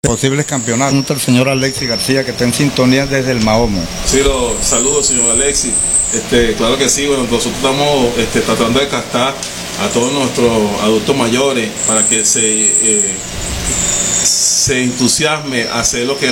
posibles campeonatos. El señor Alexis García, que está en sintonía desde el Mahomo. Sí, saludos, señor Alexis. Claro que sí, bueno, nosotros estamos tratando de captar a todos nuestros adultos mayores para que se entusiasme a hacer lo que es